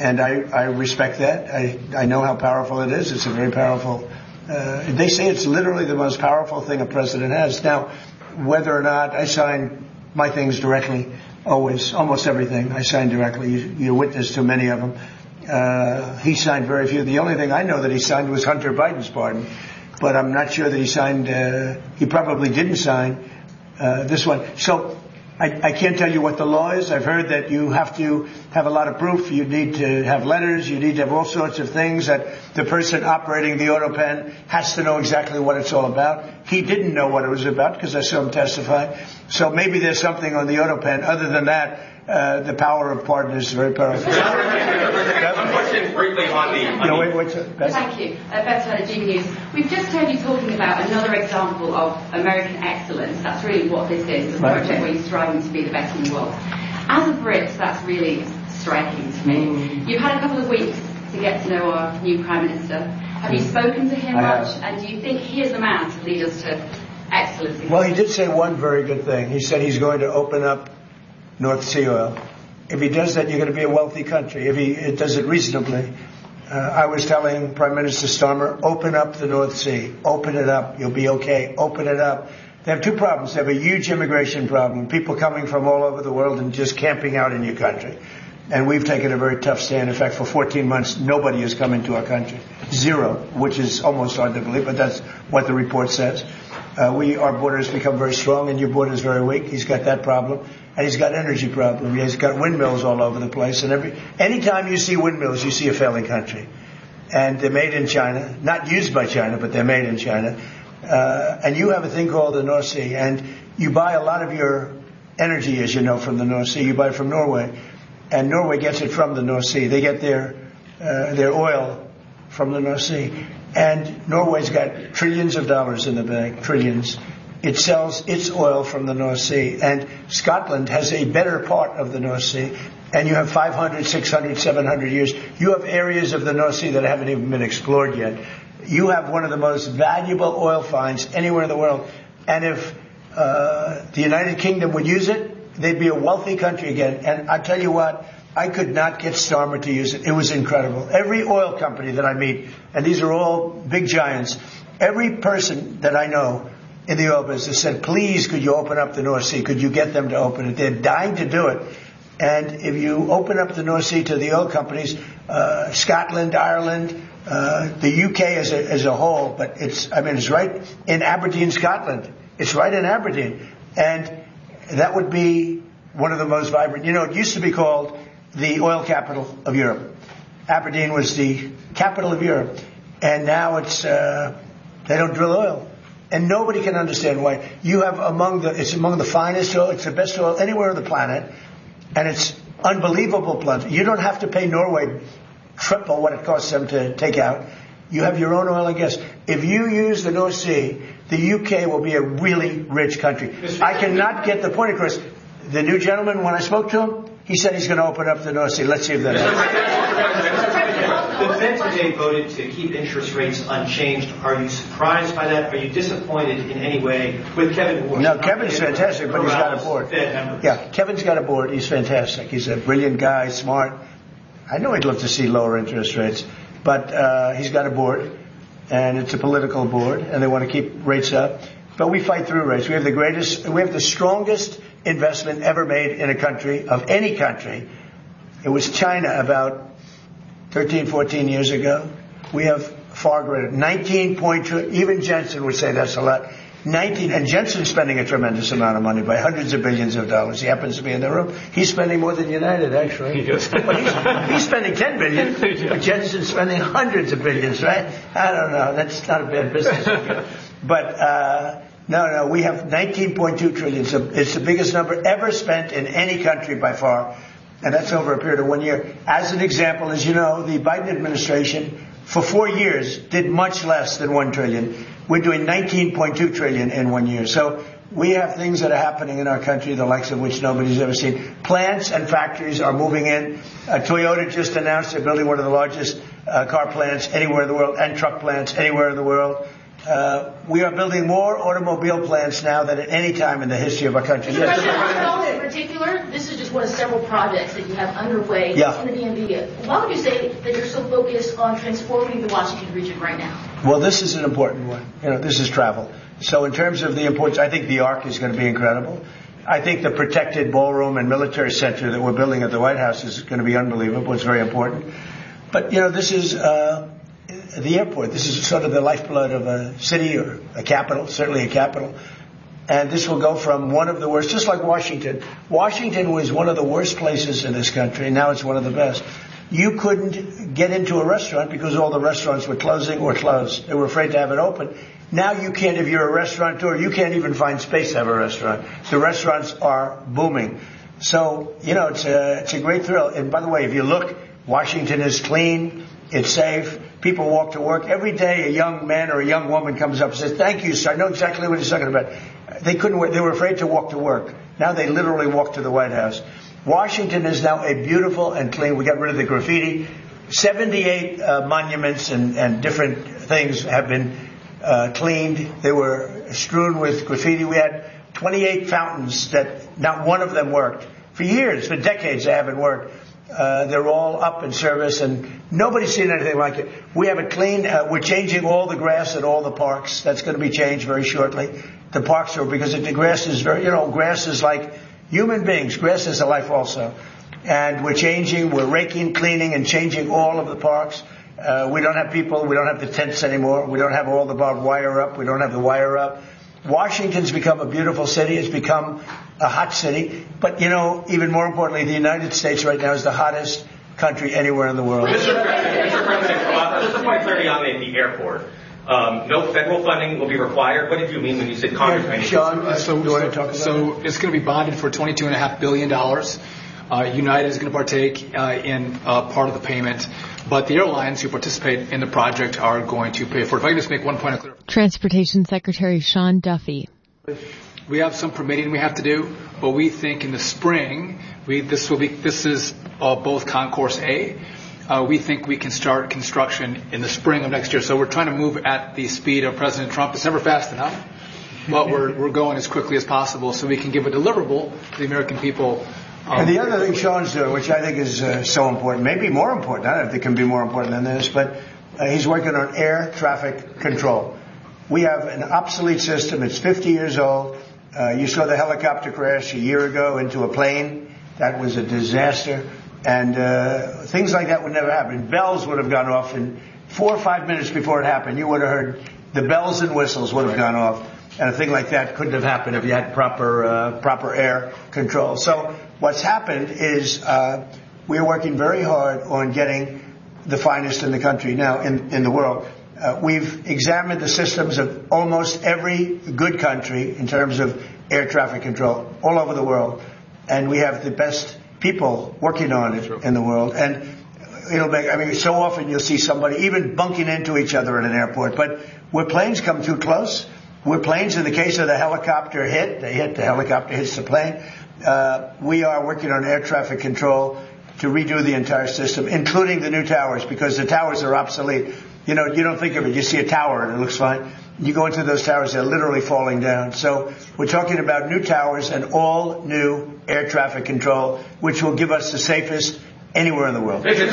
And I respect that. I know how powerful it is. It's a very powerful, they say it's literally the most powerful thing a president has. Now, whether or not I sign my things directly, always, almost everything I sign directly. You're witness to many of them. He signed very few. The only thing I know that he signed was Hunter Biden's pardon. But I'm not sure that he signed, he probably didn't sign this one. So I can't tell you what the law is. I've heard that you have to have a lot of proof. You need to have letters. You need to have all sorts of things that the person operating the auto pen has to know exactly what it's all about. He didn't know what it was about because I saw him testify. So maybe there's something on the auto pen. Other than that, the power of pardon is very powerful. One question briefly on the... Thank you. Beth Turner, GB News. We've just heard you talking about another example of American excellence. That's really what this is, a project where you're striving to be the best in the world. As a Brit, that's really striking to me. You've had a couple of weeks to get to know our new Prime Minister. Have you spoken to him much? And do you think he is the man to lead us to excellence? Well, he did say one very good thing. He said he's going to open up North Sea oil. If he does that, you're going to be a wealthy country. If he does it reasonably. I was telling Prime Minister Starmer, open up the North Sea. Open it up. You'll be okay. Open it up. They have two problems. They have a huge immigration problem. People coming from all over the world and just camping out in your country. And we've taken a very tough stand. In fact, for 14 months, nobody has come into our country. Zero, which is almost hard to believe, but that's what the report says. Our border has become very strong, and your border is very weak. He's got that problem. And he's got energy problem. He's got windmills all over the place. And anytime you see windmills, you see a failing country. And they're made in China. Not used by China, but they're made in China. And you have a thing called the North Sea. And you buy a lot of your energy, as you know, from the North Sea. You buy it from Norway. And Norway gets it from the North Sea. They get their oil from the North Sea. And Norway's got trillions of dollars in the bank. Trillions. It sells its oil from the North Sea. And Scotland has a better part of the North Sea. And you have 500, 600, 700 years. You have areas of the North Sea that haven't even been explored yet. You have one of the most valuable oil finds anywhere in the world. And if the United Kingdom would use it, they'd be a wealthy country again. And I tell you what, I could not get Starmer to use it. It was incredible. Every oil company that I meet, and these are all big giants, every person that I know in the oil business said, please, could you open up the North Sea? Could you get them to open it? They're dying to do it. And if you open up the North Sea to the oil companies, Scotland, Ireland, the UK as a whole, but it's right in Aberdeen, Scotland. It's right in Aberdeen. And that would be one of the most vibrant. You know, it used to be called the oil capital of Europe. Aberdeen was the capital of Europe. And now it's, they don't drill oil. And nobody can understand why. You have it's among the finest oil, it's the best oil anywhere on the planet, and it's unbelievable plenty. You don't have to pay Norway triple what it costs them to take out. You have your own oil and gas. If you use the North Sea, the UK will be a really rich country. I cannot get the point across. The new gentleman, when I spoke to him, he said he's going to open up the North Sea. Let's see if that happens. The Fed today voted to keep interest rates unchanged. Are you surprised by that? Are you disappointed in any way with Kevin Warsh? No, Kevin's fantastic, but he's got a board. Yeah, Kevin's got a board. He's fantastic. He's a brilliant guy, smart. I know he'd love to see lower interest rates, but he's got a board, and it's a political board, and they want to keep rates up. But we fight through rates. We have the strongest investment ever made in a country, of any country. It was China about 13, 14 years ago. We have far greater. 19.2, even Jensen would say that's a lot. 19, and Jensen's spending a tremendous amount of money by hundreds of billions of dollars. He happens to be in the room. He's spending more than United, actually. He's spending 10 billion, but Jensen's spending hundreds of billions, right? I don't know. That's not a bad business. But, no, we have 19.2 trillion. So it's the biggest number ever spent in any country by far. And that's over a period of 1 year. As an example, as you know, the Biden administration for 4 years did much less than 1 trillion. We're doing 19.2 trillion in 1 year. So we have things that are happening in our country, the likes of which nobody's ever seen. Plants and factories are moving in. Toyota just announced they're building one of the largest car plants anywhere in the world, and truck plants anywhere in the world. We are building more automobile plants now than at any time in the history of our country. Yes. particular, this is just one of several projects that you have underway in the DMV. Why would you say that you're so focused on transforming the Washington region right now? Well, this is an important one. This is travel. So in terms of the importance, I think the Arc is going to be incredible. I think the protected ballroom and military center that we're building at the White House is going to be unbelievable. It's very important. But, this is the airport. This is sort of the lifeblood of a city or a capital, certainly a capital. And this will go from one of the worst, just like Washington. Washington was one of the worst places in this country. Now it's one of the best. You couldn't get into a restaurant because all the restaurants were closing or closed. They were afraid to have it open. Now you can't, if you're a restaurateur, you can't even find space to have a restaurant. The restaurants are booming. So, it's a great thrill. And by the way, if you look, Washington is clean. It's safe. People walk to work. Every day a young man or a young woman comes up and says, "Thank you, sir. I know exactly what he's talking about." They were afraid to walk to work. Now they literally walk to the White House. Washington is now a beautiful and clean. We got rid of the graffiti. 78 monuments and different things have been cleaned. They were strewn with graffiti. We had 28 fountains that not one of them worked. For years, for decades, they haven't worked. They're all up in service, and nobody's seen anything like it. We have it clean. We're changing all the grass at all the parks. That's going to be changed very shortly. The parks are, because the grass is grass is like human beings. Grass is a life also. And we're raking, cleaning, and changing all of the parks. We don't have people. We don't have the tents anymore. We don't have all the barbed wire up. We don't have the wire up. Washington's become a beautiful city. It's become a hot city. But, even more importantly, the United States right now is the hottest country anywhere in the world. Mr. President, just a point of clarity on the airport. No federal funding will be required. What did you mean when you said Congress may need? Sean, you want to talk about So it's going to be bonded for $22.5 billion. United is going to partake in part of the payment, but the airlines who participate in the project are going to pay for it. If I can just make one point of clarification. Transportation Secretary Sean Duffy. We have some permitting we have to do, but we think in the spring, this is both Concourse A. We think we can start construction in the spring of next year. So we're trying to move at the speed of President Trump. It's never fast enough, but we're going as quickly as possible so we can give a deliverable to the American people. And the other thing Sean's doing, which I think is so important, maybe more important, I don't know if it can be more important than this, but he's working on air traffic control. We have an obsolete system. It's 50 years old. You saw the helicopter crash a year ago into a plane. That was a disaster. And things like that would never happen. Bells would have gone off in 4 or 5 minutes before it happened. You would have heard the bells and whistles would have gone off. And a thing like that couldn't have happened if you had proper air control. So what's happened is we're working very hard on getting the finest in the country now in the world. We've examined the systems of almost every good country in terms of air traffic control all over the world. And we have the best people working on it in the world. And so often you'll see somebody even bunking into each other at an airport. But where planes come too close, where planes, in the case of the helicopter the helicopter hits the plane, we are working on air traffic control to redo the entire system, including the new towers, because the towers are obsolete. You don't think of it. You see a tower and it looks fine. You go into those towers, they're literally falling down. So we're talking about new towers and all new air traffic control, which will give us the safest anywhere in the world. Why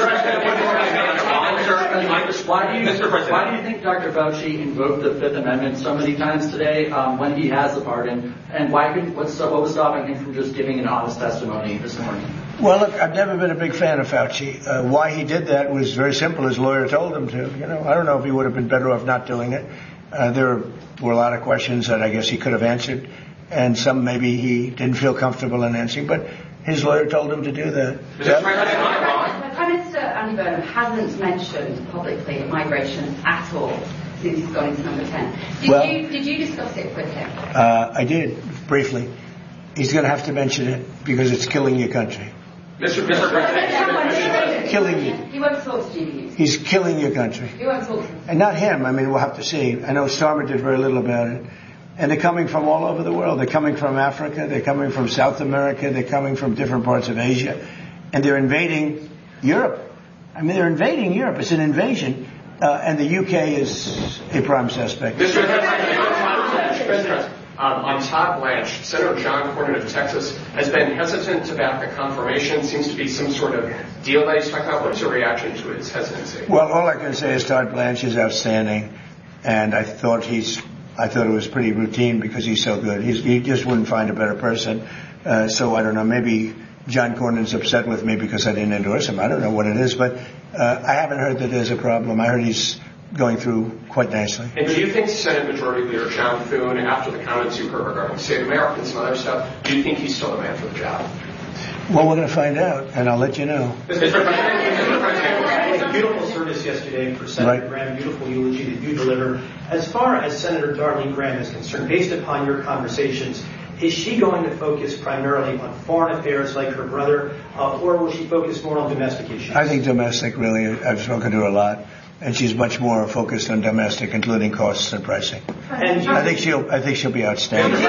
do you think Dr. Fauci invoked the Fifth Amendment so many times today when he has the pardon? And what was stopping him from just giving an honest testimony this morning? Well, look, I've never been a big fan of Fauci. Why he did that was very simple. His lawyer told him to. I don't know if he would have been better off not doing it. There were a lot of questions that I guess he could have answered, and some maybe he didn't feel comfortable in answering, but his lawyer told him to do that. Prime Minister Andy Burnham hasn't mentioned publicly migration at all since he's gone into number 10. Did you discuss it with him? I did, briefly. He's going to have to mention it because it's killing your country. Mr. President. Killing you. He won't talk to you. He's killing your country. He won't talk to you. And not him. We'll have to see. I know Starmer did very little about it. And they're coming from all over the world. They're coming from Africa. They're coming from South America. They're coming from different parts of Asia. And they're invading Europe. They're invading Europe. It's an invasion. And the UK is a prime suspect. Mr. President. On Todd Blanche, Senator John Cornyn of Texas has been hesitant to back the confirmation. Seems to be some sort of deal that he's talking about. What's your reaction to his hesitancy? Well, all I can say is Todd Blanche is outstanding, and I thought it was pretty routine because he's so good. He just wouldn't find a better person. So I don't know. Maybe John Cornyn's upset with me because I didn't endorse him. I don't know what it is, but I haven't heard that there's a problem. I heard he's going through quite nicely. And do you think Senate Majority Leader John Thune, after the comments you heard regarding State America and some other stuff, do you think he's still the man for the job? Well, we're going to find out, and I'll let you know. Mr. President, it was a beautiful service yesterday for Senator Graham, beautiful eulogy that you delivered. As far as Senator Darlene Graham is concerned, based upon your conversations, is she going to focus primarily on foreign affairs like her brother, or will she focus more on domestic issues? I think domestic, really. I've spoken to her a lot. And she's much more focused on domestic, including costs and pricing. And I think she'll be outstanding.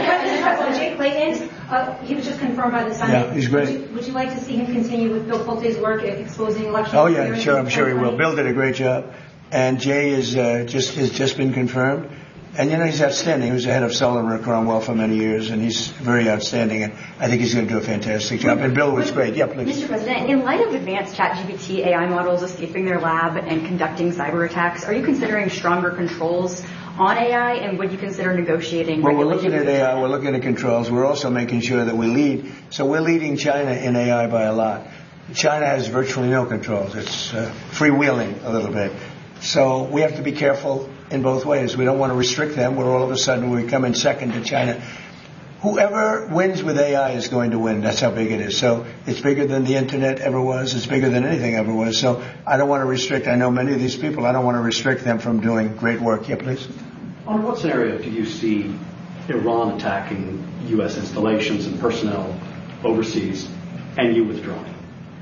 Jay Clayton, he was just confirmed by the Senate. Yeah, he's great. Would you like to see him continue with Bill Pulte's work at exposing election? Oh yeah, sure. I'm sure he will. Bill did a great job, and Jay has just been confirmed. And he's outstanding. He was the head of Sullivan & Cromwell for many years, and he's very outstanding. And I think he's going to do a fantastic job. And Bill was great. Yeah, please. Mr. President, in light of advanced ChatGPT AI models escaping their lab and conducting cyber attacks, are you considering stronger controls on AI, and would you consider negotiating? Well, we're looking at AI. We're looking at controls. We're also making sure that we lead. So we're leading China in AI by a lot. China has virtually no controls. It's freewheeling a little bit. So we have to be careful in both ways. We don't want to restrict them where all of a sudden we come in second to China. Whoever wins with AI is going to win. That's how big it is. So it's bigger than the internet ever was. It's bigger than anything ever was. So I don't want to restrict. I know many of these people. I don't want to restrict them from doing great work. Yeah, please. On what scenario do you see Iran attacking U.S. installations and personnel overseas and you withdrawing?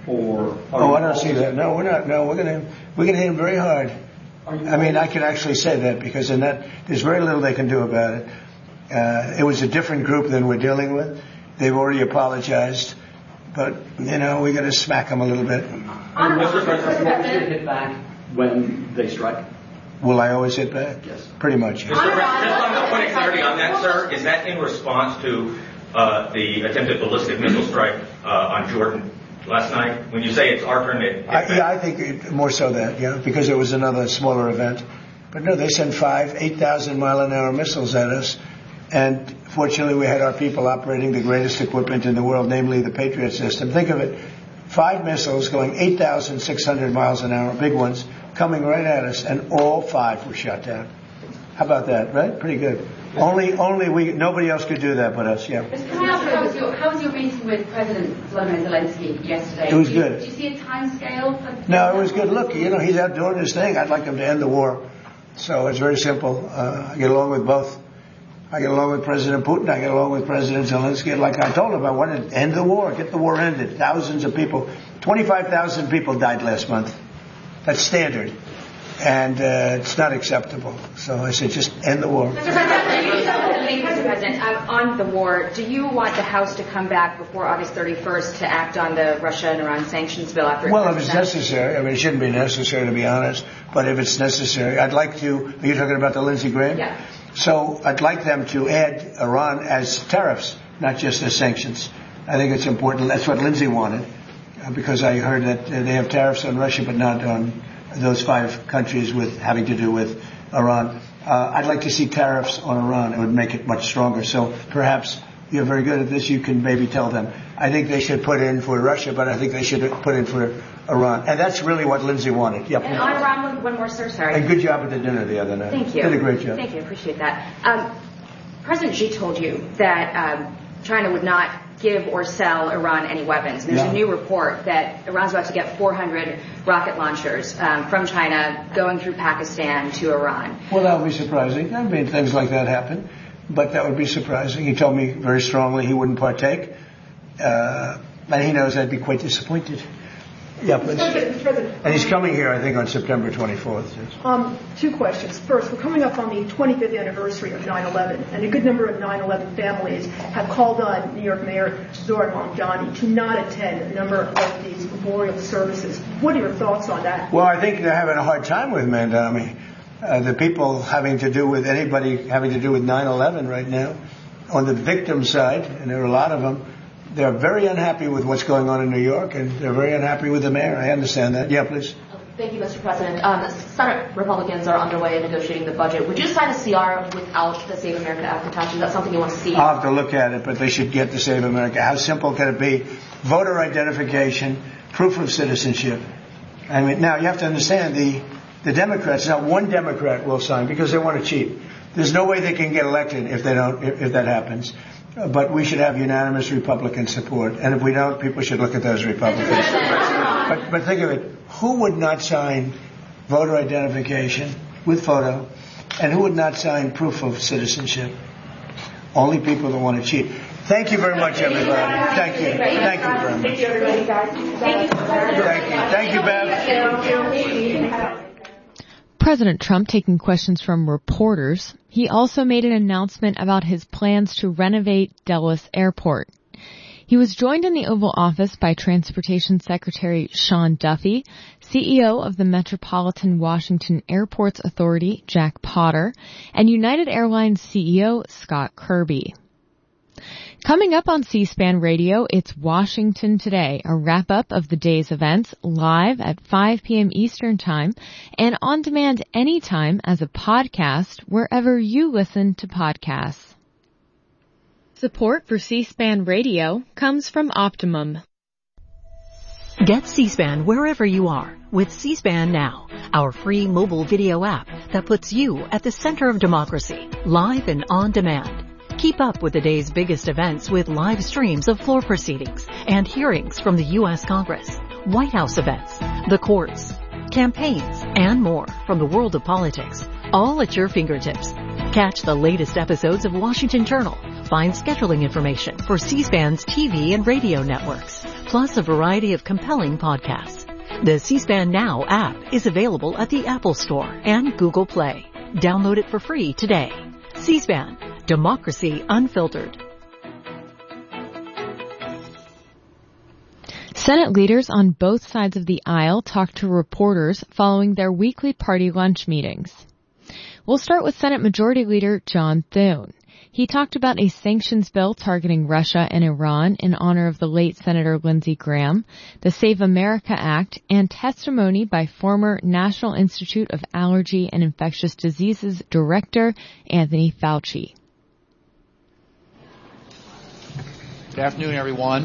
I don't see that. No, we're not. No, we're going to hit them very hard. I mean, I can actually say that because in that, there's very little they can do about it. It was a different group than we're dealing with. They've already apologized. But, we got to smack them a little bit. Mr. President, will you hit back when they strike? Will I always hit back? Yes. Pretty much. Mr. President, just on the point of clarity on that, sir, is that in response to the attempted ballistic missile strike on Jordan last night? When you say it's our turn to... I think more so that, because it was another smaller event. But no, they sent 8,000 mile-an-hour missiles at us. And fortunately, we had our people operating the greatest equipment in the world, namely the Patriot system. Think of it. 5 missiles going 8,600 miles an hour, big ones, coming right at us, and all 5 were shot down. How about that, right? Pretty good. Nobody else could do that but us, yeah. How was your meeting with President Volodymyr Zelensky yesterday? It was good. Did you see a time scale? No, it was good. Look, he's out doing his thing. I'd like him to end the war. So it's very simple. I get along with both. I get along with President Putin. I get along with President Zelensky. Like I told him, I want to end the war, get the war ended. Thousands of people, 25,000 people died last month. That's standard. And it's not acceptable. So I said, just end the war. Mr. President, on the war, do you want the House to come back before August 31st to act on the Russia and Iran sanctions bill after? Well, if it's necessary. I mean, it shouldn't be necessary, to be honest. But if it's necessary, I'd like to. Are you talking about the Lindsey Graham? Yeah. So I'd like them to add Iran as tariffs, not just as sanctions. I think it's important. That's what Lindsey wanted, because I heard that they have tariffs on Russia, but not on those 5 countries with having to do with Iran. I'd like to see tariffs on Iran. It would make it much stronger. So perhaps you're very good at this. You can maybe tell them. I think they should put in for Russia, but I think they should put in for Iran. And that's really what Lindsey wanted. Yep. And on Iran, one more, sir. Sorry. And good job at the dinner the other night. Thank you. Did a great job. Thank you. Appreciate that. President Xi told you that China would not give or sell Iran any weapons. There's a new report that Iran's about to get 400 rocket launchers from China going through Pakistan to Iran. Well, that would be surprising. I mean, things like that happen. But that would be surprising. He told me very strongly he wouldn't partake. And he knows I'd be quite disappointed. Yeah, please. And he's coming here, I think, on September 24th. Yes. 2 questions. First, we're coming up on the 25th anniversary of 9/11, and a good number of 9/11 families have called on New York Mayor Zohran Mamdani to not attend a number of these memorial services. What are your thoughts on that? Well, I think they're having a hard time with Mamdani. the people having to do with anybody having to do with 9/11 right now, on the victim side, and there are a lot of them, they're very unhappy with what's going on in New York, and they're very unhappy with the mayor. I understand that. Yeah, please. Thank you, Mr. President. Senate Republicans are underway in negotiating the budget. Would you sign a CR without the Save America Act attached? Is that something you want to see? I'll have to look at it, but they should get the Save America. How simple can it be? Voter identification, proof of citizenship. I mean, now you have to understand the Democrats. Not one Democrat will sign because they want to cheat. There's no way they can get elected if they don't. If that happens. But we should have unanimous Republican support, and if we don't, people should look at those Republicans. But think of it: who would not sign voter identification with photo, and who would not sign proof of citizenship? Only people that want to cheat. Thank you very much, everybody. Thank you. Thank you very much. Thank you, everybody, guys. Thank you, Bev. President Trump taking questions from reporters. He also made an announcement about his plans to renovate Dulles Airport. He was joined in the Oval Office by Transportation Secretary Sean Duffy, CEO of the Metropolitan Washington Airports Authority, Jack Potter, and United Airlines CEO Scott Kirby. Coming up on C-SPAN Radio, it's Washington Today, a wrap-up of the day's events, live at 5 p.m. Eastern Time and on demand anytime as a podcast wherever you listen to podcasts. Support for C-SPAN Radio comes from Optimum. Get C-SPAN wherever you are with C-SPAN Now, our free mobile video app that puts you at the center of democracy, live and on demand. Keep up with the day's biggest events with live streams of floor proceedings and hearings from the U.S. Congress, White House events, the courts, campaigns, and more from the world of politics, all at your fingertips. Catch the latest episodes of Washington Journal. Find scheduling information for C-SPAN's TV and radio networks, plus a variety of compelling podcasts. The C-SPAN Now app is available at the Apple Store and Google Play. Download it for free today. C-SPAN. Democracy Unfiltered. Senate leaders on both sides of the aisle talked to reporters following their weekly party lunch meetings. We'll start with Senate Majority Leader John Thune. He talked about a sanctions bill targeting Russia and Iran in honor of the late Senator Lindsey Graham, the Save America Act, and testimony by former National Institute of Allergy and Infectious Diseases Director Anthony Fauci. Good afternoon, everyone.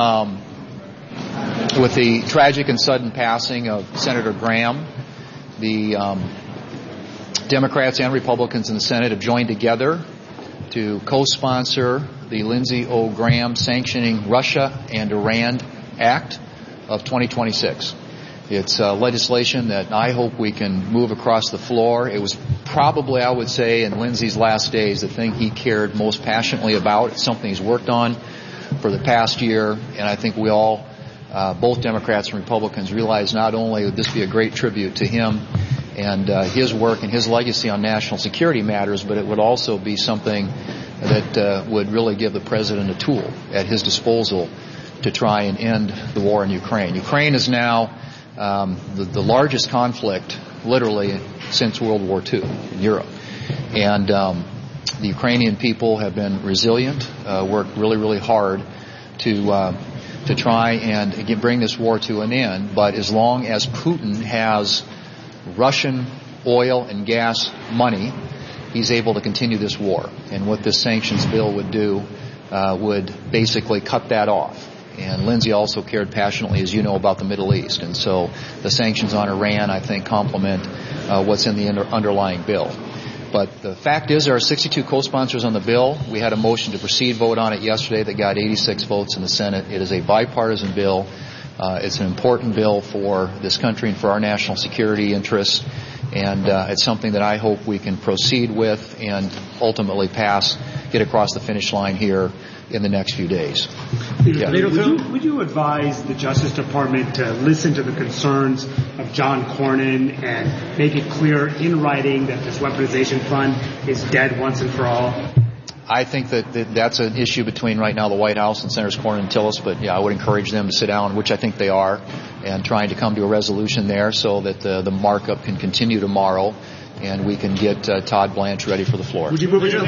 With the tragic and sudden passing of Senator Graham, the Democrats and Republicans in the Senate have joined together to co-sponsor the Lindsey O. Graham Sanctioning Russia and Iran Act of 2026. It's legislation that I hope we can move across the floor. It was probably, I would say, in Lindsey's last days, the thing he cared most passionately about. It's something he's worked on for the past year, and I think we all, both Democrats and Republicans, realize not only would this be a great tribute to him and his work and his legacy on national security matters, but it would also be something that would really give the president a tool at his disposal to try and end the war in Ukraine. Ukraine is now the largest conflict, literally, since World War II in Europe. And the Ukrainian people have been resilient, worked really, really hard to try and bring this war to an end. But as long as Putin has Russian oil and gas money, he's able to continue this war. And what this sanctions bill would do would basically cut that off. And Lindsey also cared passionately, as you know, about the Middle East. And so the sanctions on Iran, I think, complement what's in the underlying bill. But the fact is there are 62 co-sponsors on the bill. We had a motion to proceed vote on it yesterday that got 86 votes in the Senate. It is a bipartisan bill. It's an important bill for this country and for our national security interests. And it's something that I hope we can proceed with and ultimately pass, get across the finish line here in the next few days. Yeah. Would you advise the Justice Department to listen to the concerns of John Cornyn and make it clear in writing that this weaponization fund is dead once and for all? I think that's an issue between right now the White House and Senators Cornyn and Tillis, but yeah, I would encourage them to sit down, which I think they are, and trying to come to a resolution there so that the markup can continue tomorrow and we can get Todd Blanche ready for the floor. Would you move it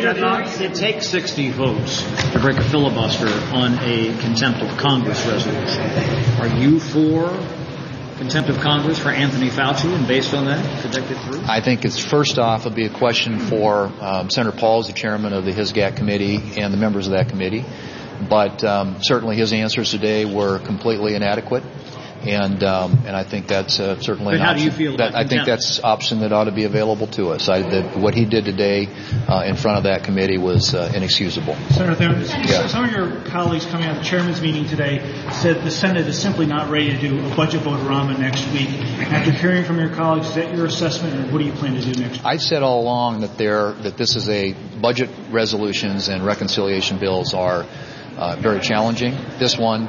It takes 60 votes to break a filibuster on a contempt of Congress resolution. Are you for contempt of Congress for Anthony Fauci, and based on that, could that get through? I think it's first off, it'll be a question for Senator Paul as the chairman of the HISGAT committee and the members of that committee. But certainly his answers today were completely inadequate. And I think that's certainly. But how do you feel about I think that's an option that ought to be available to us. What he did today in front of that committee was inexcusable. Senator Thune, some of your colleagues coming out of the chairman's meeting today said the Senate is simply not ready to do a budget vote-a-rama next week. After hearing from your colleagues, is that your assessment, or what do you plan to do next week? I've said all along that this is a budget resolutions and reconciliation bills are very challenging. This one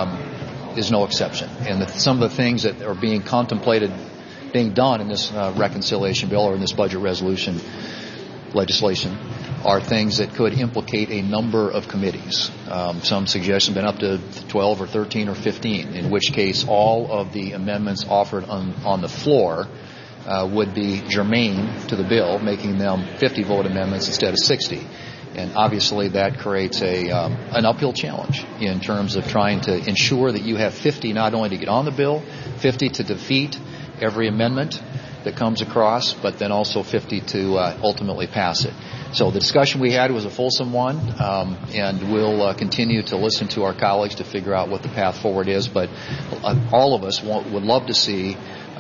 is no exception. And some of the things that are being contemplated being done in this reconciliation bill or in this budget resolution legislation are things that could implicate a number of committees. Some suggestions have been up to 12 or 13 or 15, in which case all of the amendments offered on the floor would be germane to the bill, making them 50-vote amendments instead of 60. And obviously that creates an uphill challenge in terms of trying to ensure that you have 50 not only to get on the bill, 50 to defeat every amendment that comes across, but then also 50 to ultimately pass it. So the discussion we had was a fulsome one, and we'll continue to listen to our colleagues to figure out what the path forward is. But all of us would love to see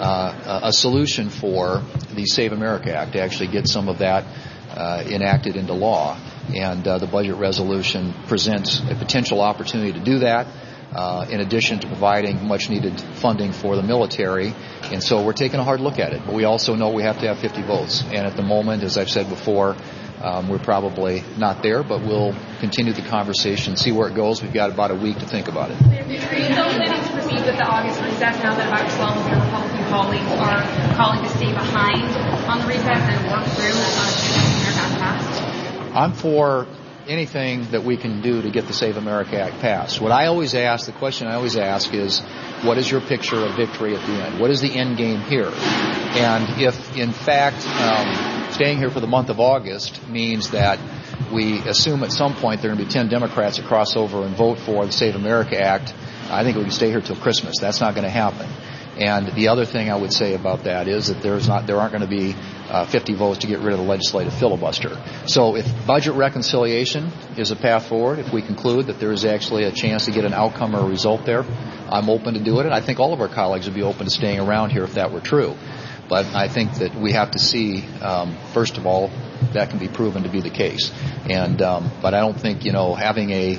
a solution for the Save America Act to actually get some of that enacted into law. And the budget resolution presents a potential opportunity to do that, in addition to providing much-needed funding for the military. And so we're taking a hard look at it. But we also know we have to have 50 votes. And at the moment, as I've said before, we're probably not there, but we'll continue the conversation, see where it goes. We've got about a week to think about it. Are you planning to proceed with the August recess now that about 12 of your Republican colleagues are calling to stay behind on the recess and work through Save America passed? I'm for anything that we can do to get the Save America Act passed. The question I always ask is, what is your picture of victory at the end? What is the end game here? And if, in fact, staying here for the month of August means that we assume at some point there are going to be 10 Democrats that cross over and vote for the Save America Act, I think we can stay here till Christmas. That's not going to happen. And the other thing I would say about that is that there aren't going to be 50 votes to get rid of the legislative filibuster. So if budget reconciliation is a path forward, if we conclude that there is actually a chance to get an outcome or a result there, I'm open to do it. And I think all of our colleagues would be open to staying around here if that were true. But I think that we have to see, first of all, that can be proven to be the case. And but I don't think, having a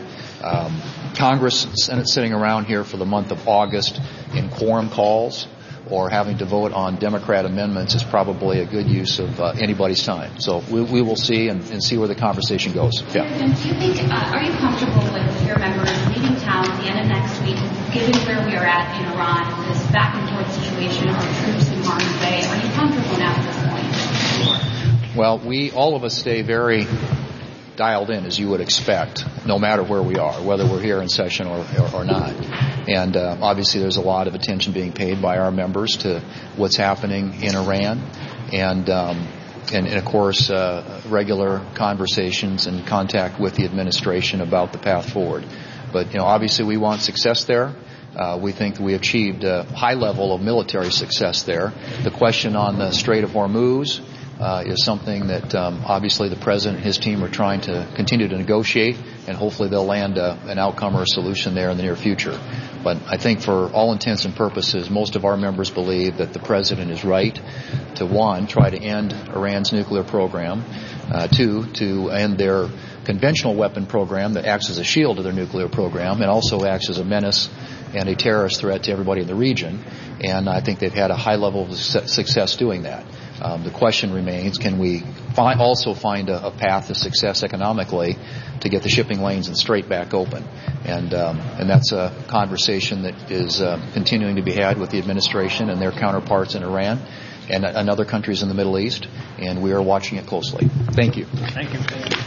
Congress and Senate sitting around here for the month of August in quorum calls or having to vote on Democrat amendments is probably a good use of anybody's time. So we will see and see where the conversation goes. Yeah. And do you think, are you comfortable with your members leaving town at the end of next week, given where we are at in Iran, this back and forth situation of troops in harm's way? Are you comfortable now at this point? Well, all of us stay very dialed in, as you would expect, no matter where we are, whether we're here in session or not. And obviously there's a lot of attention being paid by our members to what's happening in Iran. And of course, regular conversations and contact with the administration about the path forward. But, obviously we want success there. We think that we achieved a high level of military success there. The question on the Strait of Hormuz is something that obviously the President and his team are trying to continue to negotiate, and hopefully they'll land an outcome or a solution there in the near future. But I think for all intents and purposes, most of our members believe that the President is right to, one, try to end Iran's nuclear program, two, to end their conventional weapon program that acts as a shield to their nuclear program and also acts as a menace and a terrorist threat to everybody in the region. And I think they've had a high level of success doing that. The question remains, can we also find a path to success economically to get the shipping lanes and strait back open? And that's a conversation that is continuing to be had with the administration and their counterparts in Iran and other countries in the Middle East, and we are watching it closely. Thank you. Thank you.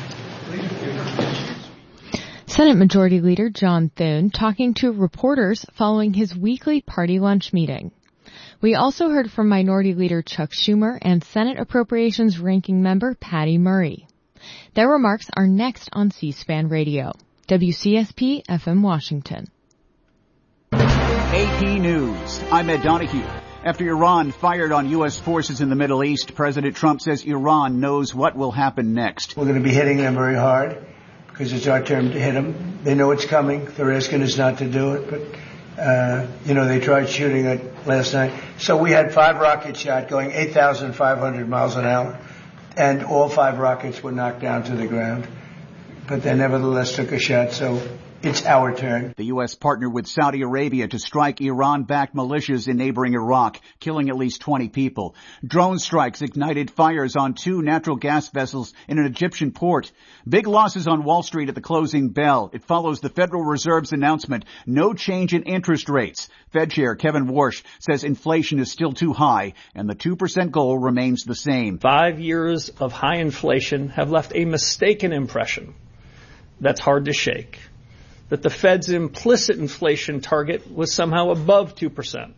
Senate Majority Leader John Thune talking to reporters following his weekly party lunch meeting. We also heard from Minority Leader Chuck Schumer and Senate Appropriations Ranking Member Patty Murray. Their remarks are next on C-SPAN Radio. WCSP FM Washington. AP News. I'm Ed Donahue. After Iran fired on U.S. forces in the Middle East, President Trump says Iran knows what will happen next. We're going to be hitting them very hard because it's our turn to hit them. They know it's coming. They're asking us not to do it, but they tried shooting it last night. So we had 5 rockets shot going 8,500 miles an hour, and all 5 rockets were knocked down to the ground. But they nevertheless took a shot, so it's our turn. The U.S. partnered with Saudi Arabia to strike Iran-backed militias in neighboring Iraq, killing at least 20 people. Drone strikes ignited fires on 2 natural gas vessels in an Egyptian port. Big losses on Wall Street at the closing bell. It follows the Federal Reserve's announcement, no change in interest rates. Fed Chair Kevin Warsh says inflation is still too high and the 2% goal remains the same. 5 years of high inflation have left a mistaken impression that's hard to shake, that the Fed's implicit inflation target was somehow above 2%.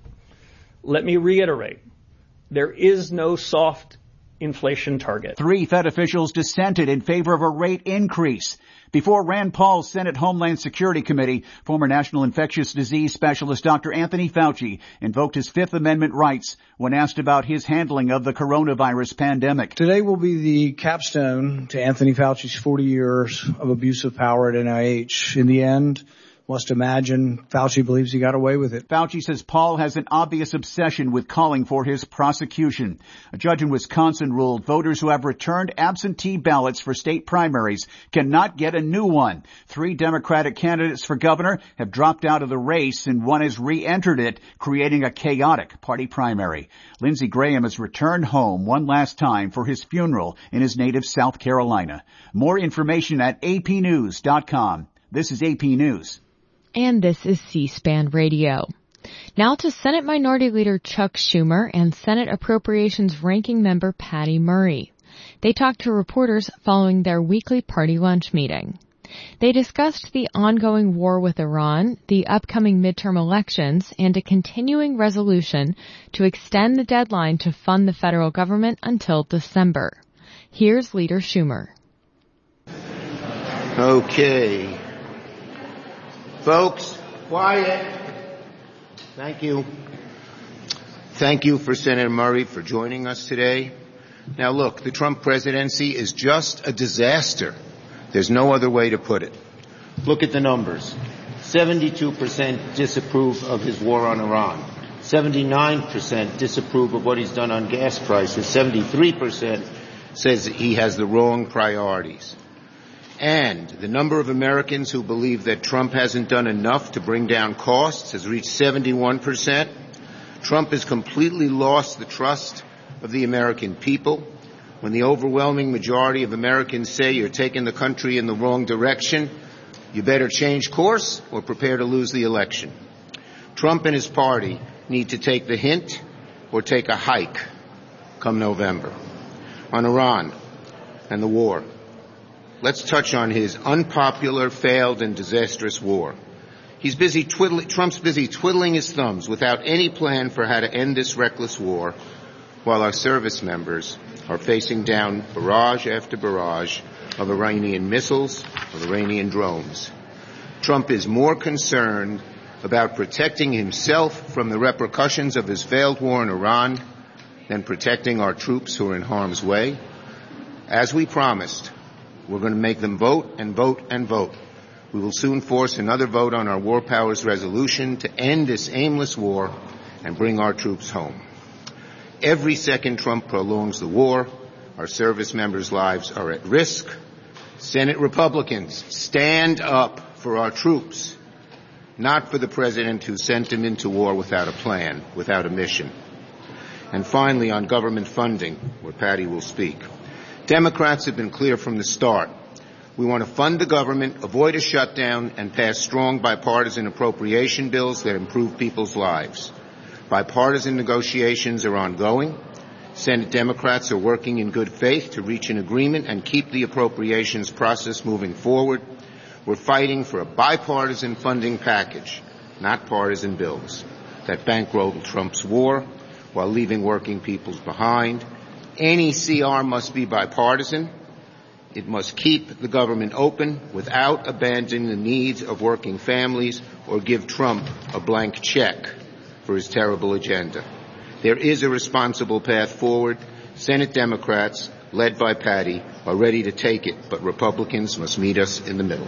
Let me reiterate, there is no soft inflation target. 3 Fed officials dissented in favor of a rate increase. Before Rand Paul's Senate Homeland Security Committee, former National Infectious Disease Specialist Dr. Anthony Fauci invoked his Fifth Amendment rights when asked about his handling of the coronavirus pandemic. Today will be the capstone to Anthony Fauci's 40 years of abuse of power at NIH. In the end, must imagine Fauci believes he got away with it. Fauci says Paul has an obvious obsession with calling for his prosecution. A judge in Wisconsin ruled voters who have returned absentee ballots for state primaries cannot get a new one. 3 Democratic candidates for governor have dropped out of the race and one has re-entered it, creating a chaotic party primary. Lindsey Graham has returned home one last time for his funeral in his native South Carolina. More information at apnews.com. This is AP News. And this is C-SPAN Radio. Now to Senate Minority Leader Chuck Schumer and Senate Appropriations Ranking Member Patty Murray. They talked to reporters following their weekly party lunch meeting. They discussed the ongoing war with Iran, the upcoming midterm elections, and a continuing resolution to extend the deadline to fund the federal government until December. Here's Leader Schumer. Okay. Folks, quiet. Thank you. Thank you for Senator Murray for joining us today. Now look, the Trump presidency is just a disaster. There's no other way to put it. Look at the numbers. 72% disapprove of his war on Iran. 79% disapprove of what he's done on gas prices. 73% says he has the wrong priorities. And the number of Americans who believe that Trump hasn't done enough to bring down costs has reached 71%. Trump has completely lost the trust of the American people. When the overwhelming majority of Americans say you're taking the country in the wrong direction, you better change course or prepare to lose the election. Trump and his party need to take the hint or take a hike come November. On Iran and the war, let's touch on his unpopular, failed, and disastrous war. Trump's busy twiddling his thumbs without any plan for how to end this reckless war, while our service members are facing down barrage after barrage of Iranian missiles, of Iranian drones. Trump is more concerned about protecting himself from the repercussions of his failed war in Iran than protecting our troops who are in harm's way. As we promised, we're going to make them vote and vote and vote. We will soon force another vote on our War Powers resolution to end this aimless war and bring our troops home. Every second Trump prolongs the war, our service members' lives are at risk. Senate Republicans, stand up for our troops, not for the president who sent them into war without a plan, without a mission. And finally, on government funding, where Patty will speak. Democrats have been clear from the start. We want to fund the government, avoid a shutdown, and pass strong bipartisan appropriation bills that improve people's lives. Bipartisan negotiations are ongoing. Senate Democrats are working in good faith to reach an agreement and keep the appropriations process moving forward. We're fighting for a bipartisan funding package, not partisan bills. that bankrolled Trump's war while leaving working peoples behind. Any CR must be bipartisan. It must keep the government open without abandoning the needs of working families or give Trump a blank check for his terrible agenda. There is a responsible path forward. Senate Democrats, led by Patty, are ready to take it, but Republicans must meet us in the middle.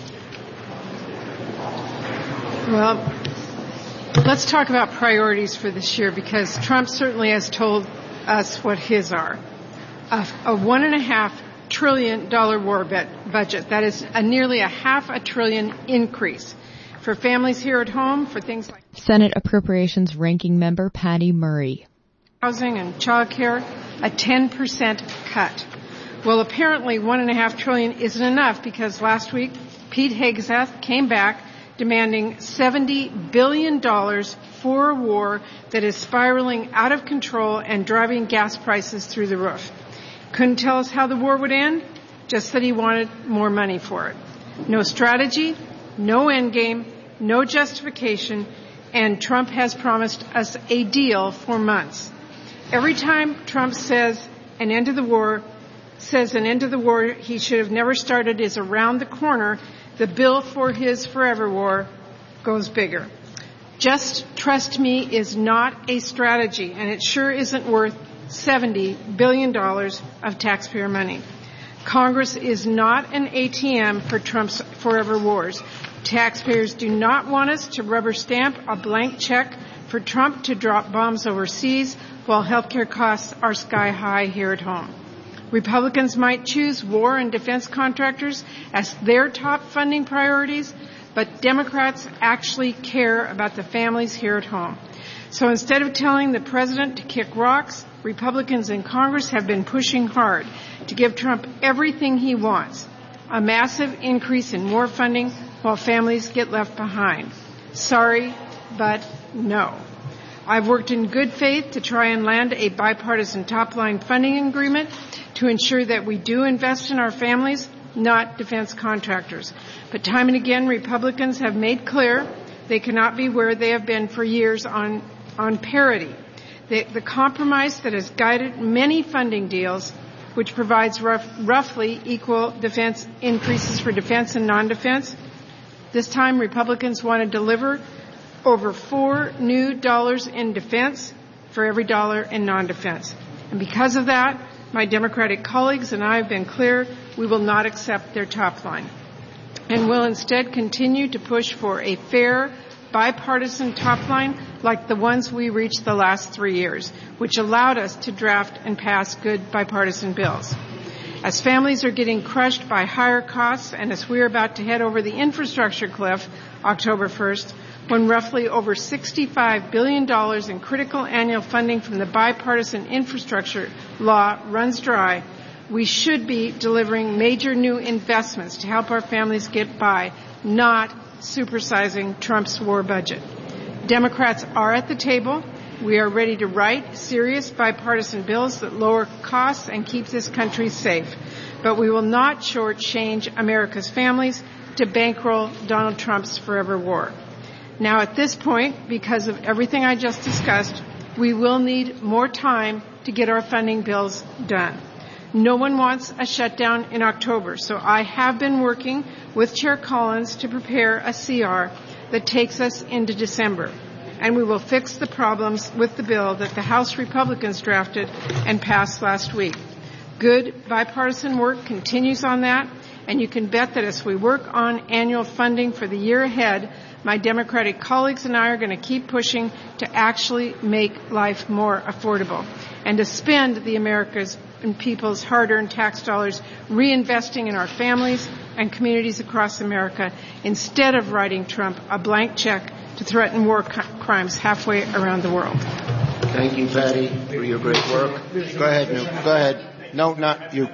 Well, let's talk about priorities for this year, because Trump certainly has told us what his are. A $1.5 trillion war budget. That is nearly a $500 billion increase for families here at home, for things like Senate Appropriations Ranking Member Patty Murray. Housing and child care, a 10% cut. Well, apparently $1.5 trillion isn't enough, because last week Pete Hegseth came back demanding $70 billion for a war that is spiraling out of control and driving gas prices through the roof. Couldn't tell us how the war would end, just that he wanted more money for it. No strategy, no end game, no justification, and Trump has promised us a deal for months. Every time Trump says an end to the war he should have never started is around the corner, the bill for his forever war goes bigger. Just trust me is not a strategy, and it sure isn't worth $70 billion of taxpayer money. Congress is not an ATM for Trump's forever wars. Taxpayers do not want us to rubber stamp a blank check for Trump to drop bombs overseas while healthcare costs are sky high here at home. Republicans might choose war and defense contractors as their top funding priorities, but Democrats actually care about the families here at home. So instead of telling the president to kick rocks, Republicans in Congress have been pushing hard to give Trump everything he wants, a massive increase in war funding while families get left behind. Sorry, but no. I've worked in good faith to try and land a bipartisan top-line funding agreement to ensure that we do invest in our families, not defense contractors. But time and again, Republicans have made clear they cannot be where they have been for years on parity. The compromise that has guided many funding deals, which provides roughly equal defense increases for defense and non-defense, this time Republicans want to deliver over $4 new in defense for every dollar in non-defense. And because of that, my Democratic colleagues and I have been clear we will not accept their top line, and will instead continue to push for a fair, bipartisan top line like the ones we reached the last 3 years, which allowed us to draft and pass good bipartisan bills. As families are getting crushed by higher costs, and as we are about to head over the infrastructure cliff October 1st, when roughly over $65 billion in critical annual funding from the bipartisan infrastructure law runs dry, we should be delivering major new investments to help our families get by, not supersizing Trump's war budget. Democrats are at the table. We are ready to write serious bipartisan bills that lower costs and keep this country safe. But we will not shortchange America's families to bankroll Donald Trump's forever war. Now, at this point, because of everything I just discussed, we will need more time to get our funding bills done. No one wants a shutdown in October, so I have been working with Chair Collins to prepare a CR that takes us into December, and we will fix the problems with the bill that the House Republicans drafted and passed last week. Good bipartisan work continues on that, and you can bet that as we work on annual funding for the year ahead, my Democratic colleagues and I are going to keep pushing to actually make life more affordable and to spend the America's and people's hard-earned tax dollars reinvesting in our families and communities across America instead of writing Trump a blank check to threaten war crimes halfway around the world. Thank you, Patty, for your great work. Go ahead, Newt. Go ahead. No, not you.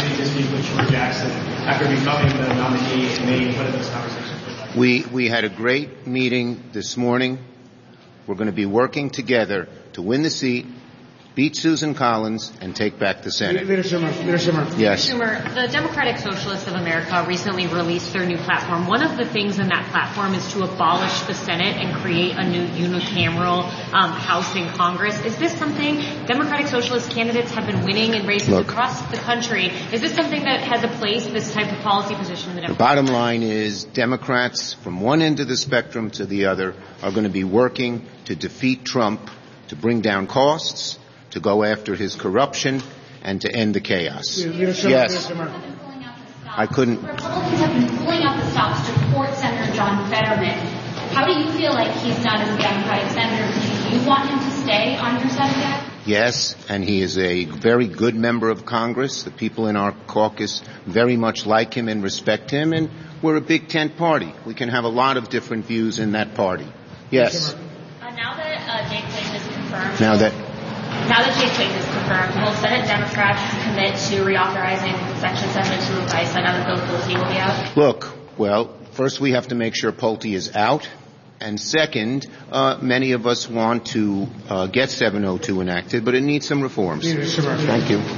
We had a great meeting this morning. We're going to be working together to win the seat beat Susan Collins, and take back the Senate. Leader Schumer. Yes. Schumer, the Democratic Socialists of America recently released their new platform. One of the things in that platform is to abolish the Senate and create a new unicameral House in Congress. Is this something Democratic Socialist candidates have been winning in races across the country? Is this something that has a place, this type of policy position in the Democratic Party? The bottom line is Democrats from one end of the spectrum to the other are going to be working to defeat Trump, to bring down costs, to go after his corruption, and to end the chaos. Yes. I couldn't. Republicans have been pulling out the stops to support Senator John Fetterman. How do you feel like he's done as a Democratic senator? Do you want him to stay on your Senate deck? Yes, and he is a very good member of Congress. The people in our caucus very much like him and respect him, and we're a big tent party. We can have a lot of different views in that party. Yes. Now that Jay Clayton is confirmed. Now that Jay Clayton is confirmed, will Senate Democrats commit to reauthorizing Section 702 of ICE? I know that Bill Pulte will be out. Look, well, first we have to make sure Pulte is out. And second, many of us want to get 702 enacted, but it needs some reforms. Thank you.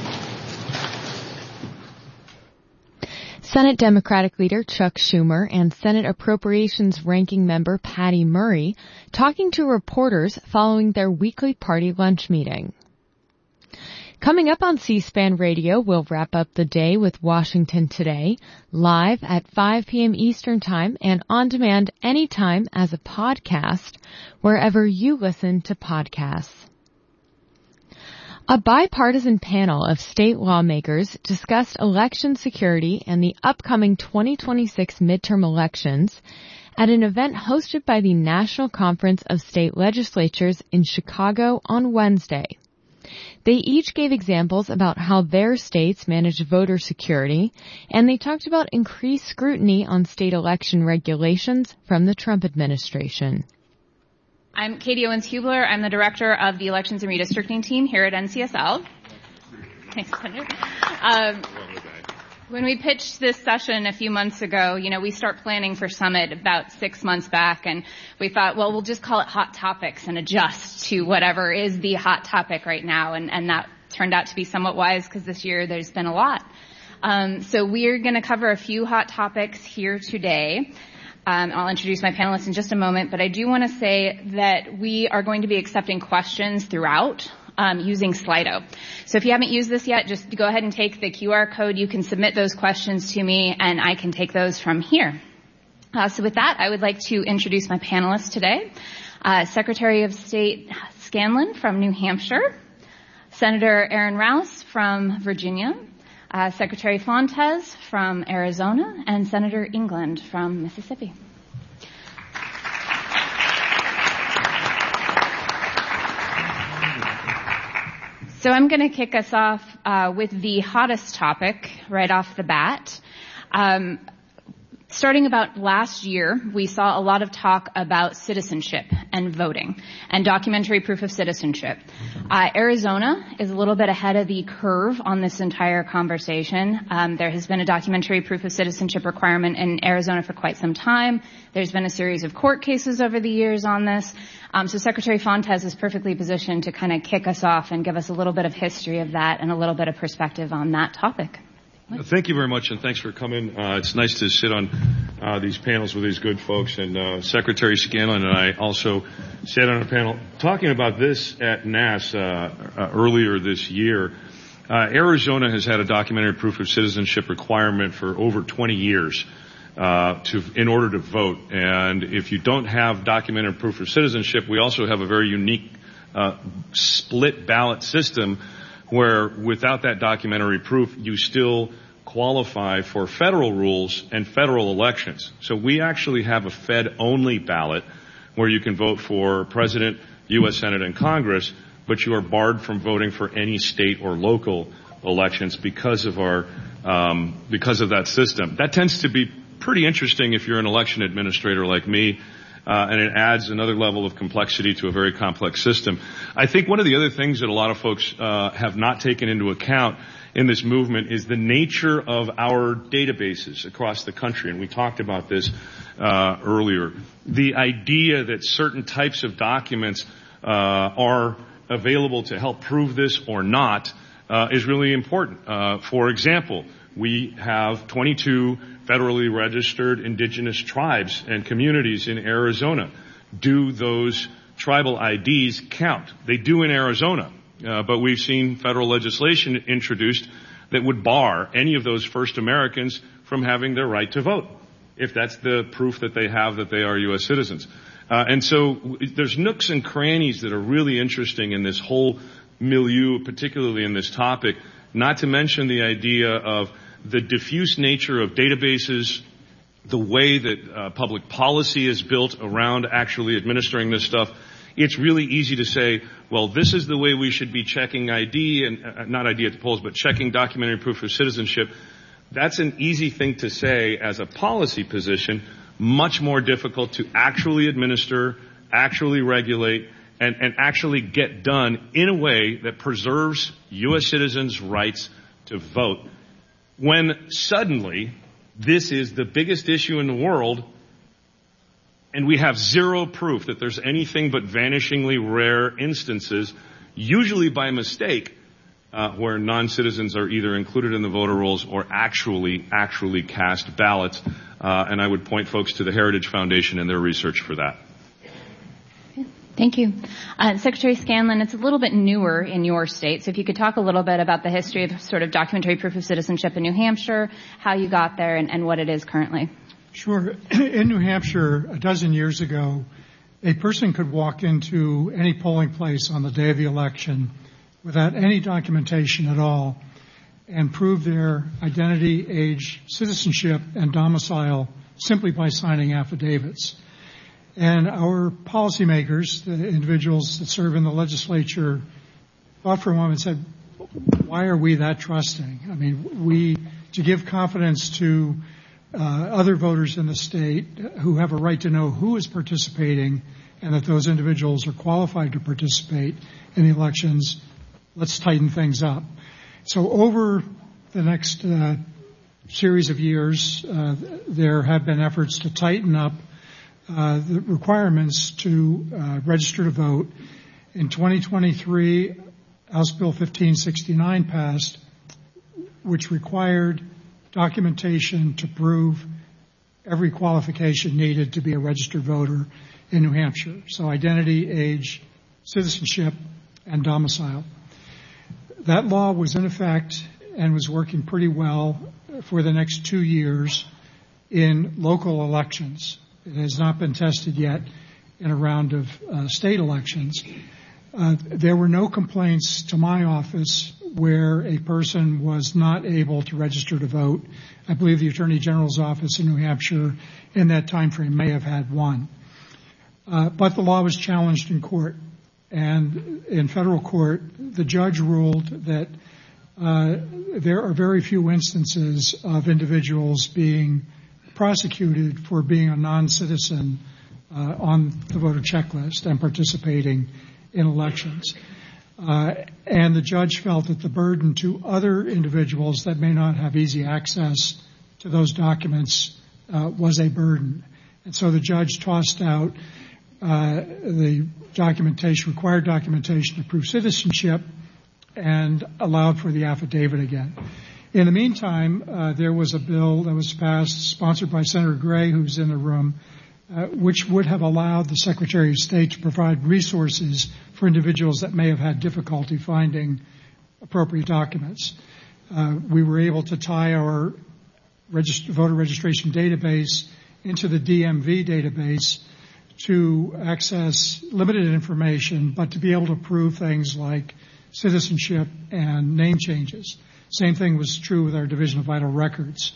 Senate Democratic leader Chuck Schumer and Senate Appropriations Ranking Member Patty Murray talking to reporters following their weekly party lunch meeting. Coming up on C-SPAN Radio, we'll wrap up the day with Washington Today, live at 5 p.m. Eastern Time and on demand anytime as a podcast, wherever you listen to podcasts. A bipartisan panel of state lawmakers discussed election security and the upcoming 2026 midterm elections at an event hosted by the National Conference of State Legislatures in Chicago on Wednesday. They each gave examples about how their states manage voter security, and they talked about increased scrutiny on state election regulations from the Trump administration. I'm Katie Owens-Hubler. I'm the director of the Elections and Redistricting team here at NCSL. Thanks, Senator. When we pitched this session a few months ago, we start planning for Summit about 6 months back, and we thought, well, we'll just call it Hot Topics and adjust to whatever is the hot topic right now, and that turned out to be somewhat wise because this year there's been a lot. So we're going to cover a few hot topics here today. I'll introduce my panelists in just a moment, but I do want to say that we are going to be accepting questions throughout using Slido. So if you haven't used this yet, just go ahead and take the QR code. You can submit those questions to me, and I can take those from here. So with that, I would like to introduce my panelists today. Secretary of State Scanlon from New Hampshire, Senator Aaron Rouse from Virginia, Secretary Fontes from Arizona, and Senator England from Mississippi. So I'm going to kick us off with the hottest topic right off the bat. Starting about last year, we saw a lot of talk about citizenship and voting and documentary proof of citizenship. Arizona is a little bit ahead of the curve on this entire conversation. There has been a documentary proof of citizenship requirement in Arizona for quite some time. There's been a series of court cases over the years on this. So Secretary Fontes is perfectly positioned to kind of kick us off and give us a little bit of history of that and a little bit of perspective on that topic. Thank you very much, and thanks for coming. It's nice to sit on these panels with these good folks. And Secretary Scanlon and I also sat on a panel talking about this at NAS earlier this year. Arizona has had a documentary proof of citizenship requirement for over 20 years in order to vote. And if you don't have documented proof of citizenship, we also have a very unique split ballot system where without that documentary proof, you still qualify for federal rules and federal elections. So we actually have a Fed-only ballot where you can vote for President, U.S. Senate, and Congress, but you are barred from voting for any state or local elections because of that system. That tends to be pretty interesting if you're an election administrator like me. And it adds another level of complexity to a very complex system. I think one of the other things that a lot of folks have not taken into account in this movement is the nature of our databases across the country, and we talked about this earlier. The idea that certain types of documents are available to help prove this or not is really important. For example, we have 22 federally registered indigenous tribes and communities in Arizona. Do those tribal IDs count? They do in Arizona, but we've seen federal legislation introduced that would bar any of those First Americans from having their right to vote, if that's the proof that they have that they are U.S. citizens. And so there's nooks and crannies that are really interesting in this whole milieu, particularly in this topic, not to mention the idea of the diffuse nature of databases, the way that public policy is built around actually administering this stuff. It's really easy to say, well, this is the way we should be checking ID, and not ID at the polls, but checking documentary proof of citizenship. That's an easy thing to say as a policy position, much more difficult to actually administer, actually regulate, and actually get done in a way that preserves U.S. citizens' rights to vote. When suddenly this is the biggest issue in the world, and we have zero proof that there's anything but vanishingly rare instances, usually by mistake, where non-citizens are either included in the voter rolls or actually cast ballots. And I would point folks to the Heritage Foundation and their research for that. Thank you. Secretary Scanlon, it's a little bit newer in your state, so if you could talk a little bit about the history of sort of documentary proof of citizenship in New Hampshire, how you got there, and what it is currently. Sure. In New Hampshire, a dozen years ago, a person could walk into any polling place on the day of the election without any documentation at all and prove their identity, age, citizenship, and domicile simply by signing affidavits. And our policymakers, the individuals that serve in the legislature, thought for a moment and said, why are we that trusting? I mean, to give confidence to other voters in the state who have a right to know who is participating and that those individuals are qualified to participate in the elections, let's tighten things up. So over the next series of years, there have been efforts to tighten up the requirements to register to vote. In 2023, House Bill 1569 passed, which required documentation to prove every qualification needed to be a registered voter in New Hampshire. So identity, age, citizenship, and domicile. That law was in effect and was working pretty well for the next 2 years in local elections. It has not been tested yet in a round of state elections. There were no complaints to my office where a person was not able to register to vote. I believe the Attorney General's office in New Hampshire in that time frame may have had one. But the law was challenged in court. And in federal court, the judge ruled that there are very few instances of individuals being prosecuted for being a non-citizen on the voter checklist and participating in elections. And the judge felt that the burden to other individuals that may not have easy access to those documents was a burden. And so the judge tossed out the required documentation to prove citizenship and allowed for the affidavit again. In the meantime, there was a bill that was passed, sponsored by Senator Gray, who's in the room, which would have allowed the Secretary of State to provide resources for individuals that may have had difficulty finding appropriate documents. We were able to tie our voter registration database into the DMV database to access limited information, but to be able to prove things like citizenship and name changes. Same thing was true with our Division of Vital Records.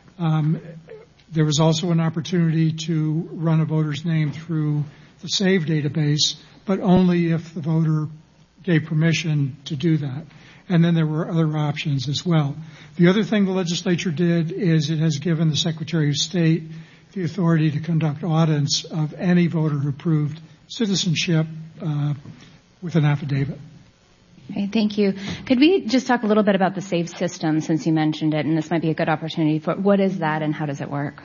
There was also an opportunity to run a voter's name through the SAVE database, but only if the voter gave permission to do that. And then there were other options as well. The other thing the legislature did is it has given the Secretary of State the authority to conduct audits of any voter who proved citizenship with an affidavit. Okay, thank you. Could we just talk a little bit about the SAVE system, since you mentioned it, and this might be a good opportunity for what is that and how does it work?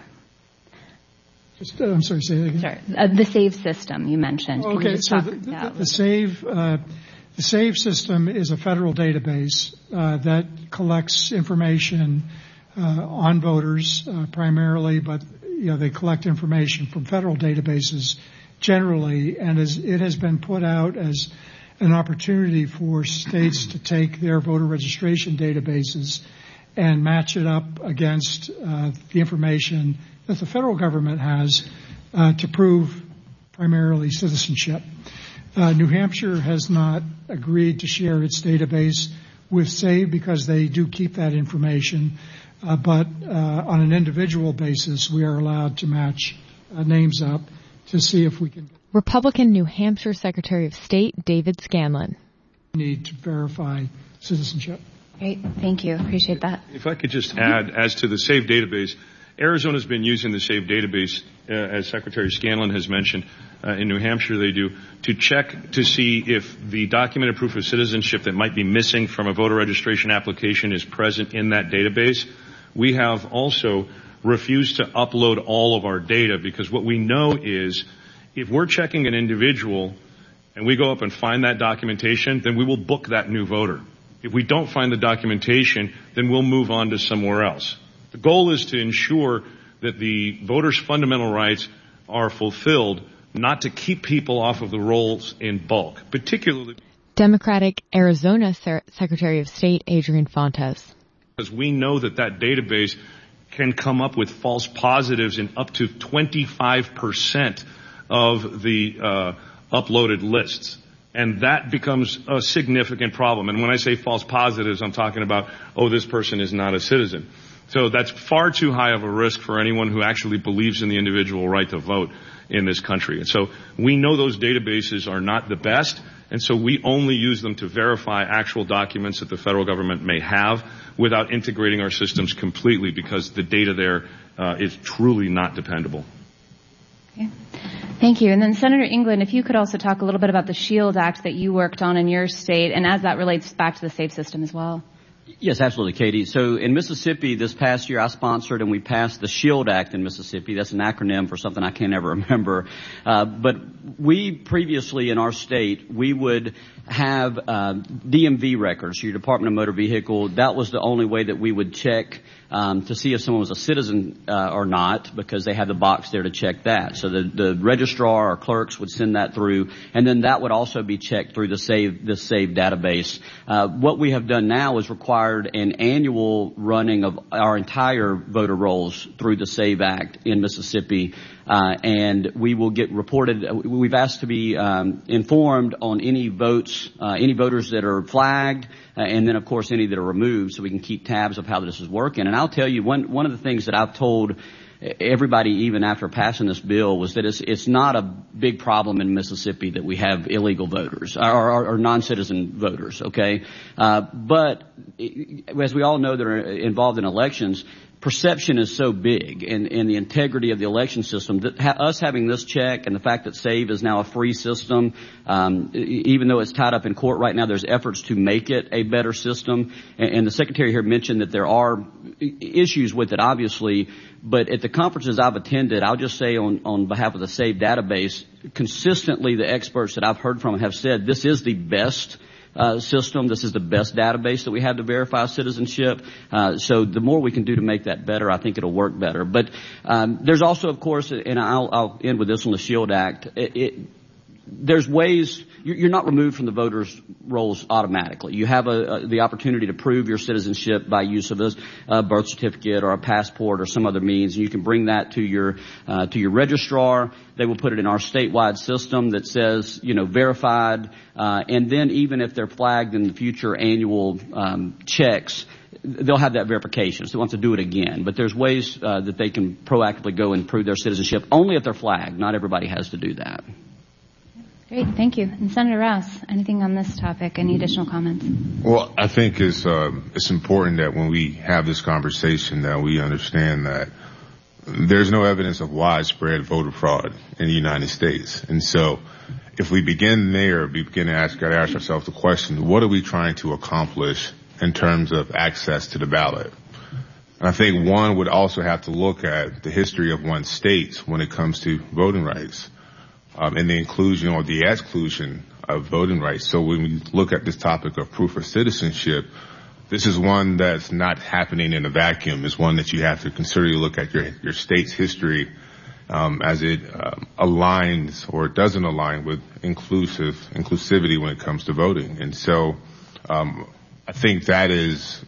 I'm sorry, say that again. Sure. The SAVE system you mentioned. Okay, so the SAVE The SAVE system is a federal database that collects information on voters primarily, but they collect information from federal databases generally, and it has been put out as an opportunity for states to take their voter registration databases and match it up against the information that the federal government has to prove primarily citizenship. New Hampshire has not agreed to share its database with SAVE because they do keep that information, but on an individual basis, we are allowed to match names up to see if we can. Republican New Hampshire Secretary of State David Scanlon. Need to verify citizenship. Great. Thank you. Appreciate that. If I could just add, as to the SAVE database, Arizona's been using the SAVE database, as Secretary Scanlon has mentioned. In New Hampshire, they do, to check to see if the documented proof of citizenship that might be missing from a voter registration application is present in that database. We have also refused to upload all of our data because what we know is if we're checking an individual and we go up and find that documentation, then we will book that new voter. If we don't find the documentation, then we'll move on to somewhere else. The goal is to ensure that the voters' fundamental rights are fulfilled, not to keep people off of the rolls in bulk, particularly Democratic Arizona Secretary of State Adrian Fontes. Because we know that database can come up with false positives in up to 25% of the uploaded lists. And that becomes a significant problem. And when I say false positives, I'm talking about, this person is not a citizen. So that's far too high of a risk for anyone who actually believes in the individual right to vote in this country. And so we know those databases are not the best, and so we only use them to verify actual documents that the federal government may have without integrating our systems completely because the data there is truly not dependable. Okay. Thank you. And then Senator England, if you could also talk a little bit about the SHIELD Act that you worked on in your state and as that relates back to the SAVE system as well. Yes, absolutely, Katie. So in Mississippi this past year, I sponsored and we passed the SHIELD Act in Mississippi. That's an acronym for something I can't ever remember. But we previously in our state, we would have DMV records, your Department of Motor Vehicle. That was the only way that we would check to see if someone was a citizen or not, because they had the box there to check that. So the registrar or clerks would send that through, and then that would also be checked through the SAVE database. What we have done now is required an annual running of our entire voter rolls through the SAVE Act in Mississippi. And we will get reported. We've asked to be informed on any votes, any voters that are flagged, and then of course any that are removed, so we can keep tabs of how this is working. And I'll tell you, one of the things that I've told everybody, even after passing this bill, was that it's not a big problem in Mississippi that we have illegal voters or non-citizen voters. Okay, but as we all know that are involved in elections, perception is so big and the integrity of the election system that us having this check and the fact that SAVE is now a free system, even though it's tied up in court right now, there's efforts to make it a better system. And the Secretary here mentioned that there are issues with it, obviously, but at the conferences I've attended, I'll just say on behalf of the SAVE database, consistently the experts that I've heard from have said this is the best system. This is the best database that we have to verify citizenship. So the more we can do to make that better, I think it'll work better. But there's also, of course, and I'll end with this on the SHIELD Act. There's ways you're not removed from the voters' rolls automatically. You have the opportunity to prove your citizenship by use of a birth certificate or a passport or some other means, and you can bring that to your registrar. They will put it in our statewide system that says, verified, and then even if they're flagged in the future annual checks, they'll have that verification, so they want to do it again. But there's ways that they can proactively go and prove their citizenship, only if they're flagged. Not everybody has to do that. Great, thank you. And Senator Rouse, anything on this topic? Any additional comments? Well, I think it's important that when we have this conversation that we understand that there's no evidence of widespread voter fraud in the United States. And so if we begin there, we begin to ask ourselves the question, what are we trying to accomplish in terms of access to the ballot? And I think one would also have to look at the history of one's state when it comes to voting rights. And the inclusion or the exclusion voting rights. So when we look at this topic of proof of citizenship, this is one that's not happening in a vacuum. It's one that you have to consider. You look at your state's history as it aligns or doesn't align with inclusivity when it comes to voting. And so I think that is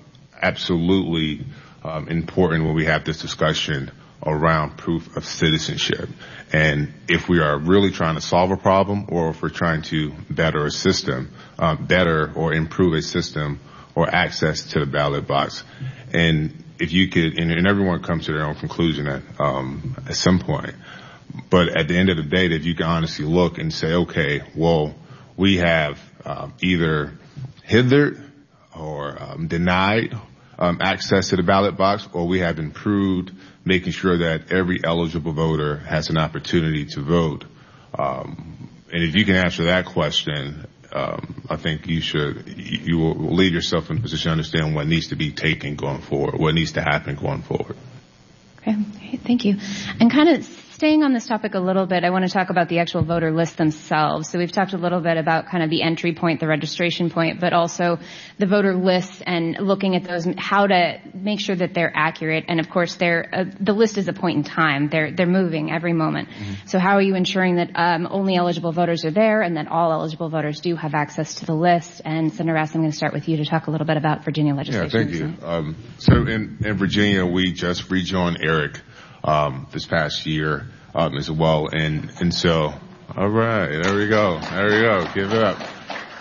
absolutely important when we have this discussion around proof of citizenship. And if we are really trying to solve a problem, or if we're trying to better a system, better or improve a system or access to the ballot box. And if you could, and everyone comes to their own conclusion at some point, but at the end of the day, that you can honestly look and say, okay, well, we have either hindered or denied access to the ballot box, or we have improved making sure that every eligible voter has an opportunity to vote. And if you can answer that question, I think you will leave yourself in a position to understand what needs to be taken going forward, what needs to happen going forward. Okay, thank you. And kind of staying on this topic a little bit, I want to talk about the actual voter lists themselves. So we've talked a little bit about kind of the entry point, the registration point, but also the voter lists and looking at those, how to make sure that they're accurate. And of course, the list is a point in time. They're moving every moment. Mm-hmm. So how are you ensuring that only eligible voters are there and that all eligible voters do have access to the list? And Senator Rouse, I'm going to start with you to talk a little bit about Virginia legislation. Yeah, thank you. So in Virginia, we just rejoined ERIC this past year as well, and so all right, there we go, give it up.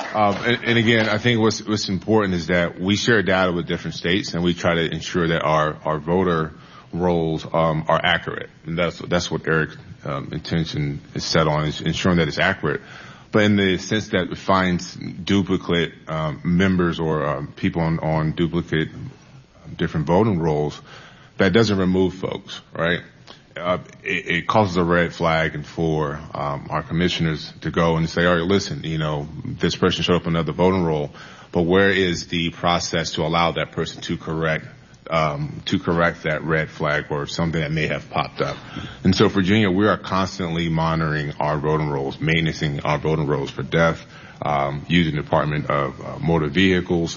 And again, I think what's important is that we share data with different states, and we try to ensure that our voter rolls are accurate, and that's what ERIC's intention is set on, is ensuring that it's accurate. But in the sense that it finds duplicate members or people on duplicate different voting rolls, that doesn't remove folks, right? It causes a red flag, and for our commissioners to go and say, all right, listen, this person showed up on another voting roll, but where is the process to allow that person to correct that red flag or something that may have popped up? And so Virginia, we are constantly monitoring our voting rolls, maintaining our voting rolls for death, using the Department of Motor Vehicles,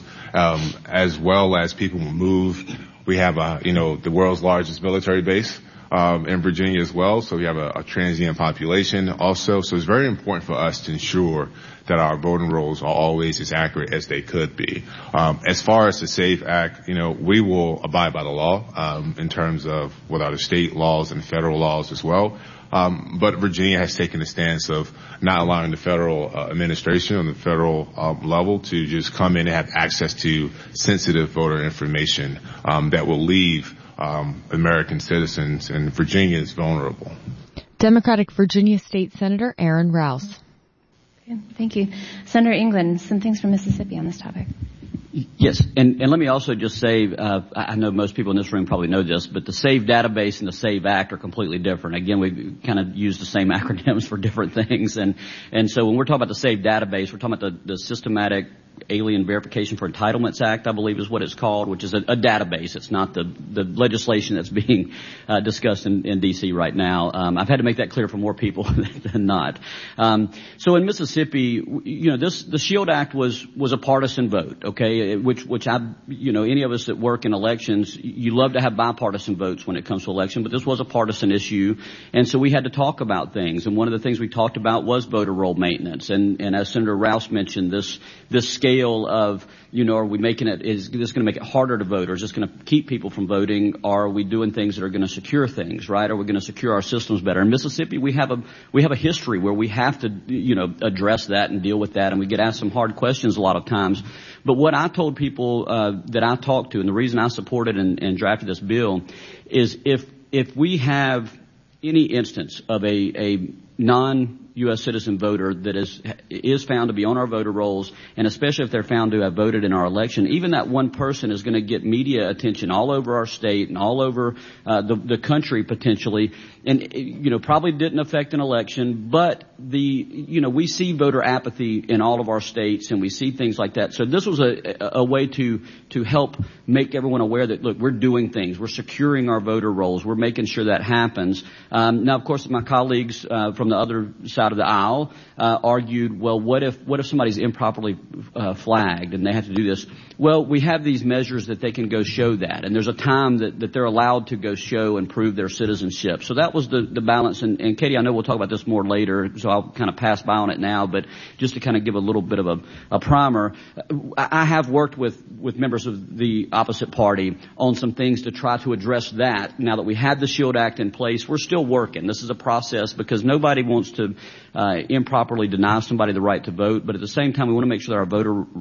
as well as people who move. We have the world's largest military base in Virginia as well, so we have a transient population also. So it's very important for us to ensure that our voting rolls are always as accurate as they could be. As far as the SAFE Act, we will abide by the law in terms of with our state laws and federal laws as well. But Virginia has taken a stance of not allowing the federal administration on the federal level to just come in and have access to sensitive voter information that will leave American citizens in Virginia is vulnerable. Democratic Virginia State Senator Aaron Rouse. Okay, thank you. Senator England, some things from Mississippi on this topic. Yes, and let me also just say, I know most people in this room probably know this, but the SAVE database and the SAVE Act are completely different. Again, we kind of use the same acronyms for different things, and so when we're talking about the SAVE database, we're talking about the Systematic Alien Verification for Entitlements Act, I believe is what it's called, which is a database. It's not the legislation that's being discussed in D.C. right now. I've had to make that clear for more people than not. So in Mississippi, the SHIELD Act was a partisan vote, okay, which any of us that work in elections, you love to have bipartisan votes when it comes to election, but this was a partisan issue, and so we had to talk about things, and one of the things we talked about was voter roll maintenance, and as Senator Rouse mentioned, this scale of, are we making it, is this going to make it harder to vote, or is this going to keep people from voting, or are we doing things that are going to secure things, right? Are we going to secure our systems better? In Mississippi, we have a history where we have to, address that and deal with that, and we get asked some hard questions a lot of times. But what I told people that I talked to, and the reason I supported and drafted this bill, is if we have any instance of a non-U.S. citizen voter that is found to be on our voter rolls, and especially if they're found to have voted in our election, even that one person is going to get media attention all over our state and all over the country potentially, and probably didn't affect an election, but we see voter apathy in all of our states, and we see things like that. So this was a way to help make everyone aware that, look, we're doing things, we're securing our voter rolls, we're making sure that happens. Now, of course, my colleagues from the other side side of the aisle argued, well, what if somebody's improperly flagged and they have to do this? Well, we have these measures that they can go show that, and there's a time that they're allowed to go show and prove their citizenship. So that was the balance. And Katie, I know we'll talk about this more later, so I'll kind of pass by on it now. But just to kind of give a little bit of a primer, I have worked with members of the opposite party on some things to try to address that. Now that we have the SHIELD Act in place, we're still working. This is a process because nobody wants to improperly deny somebody the right to vote, but at the same time, we want to make sure that our voter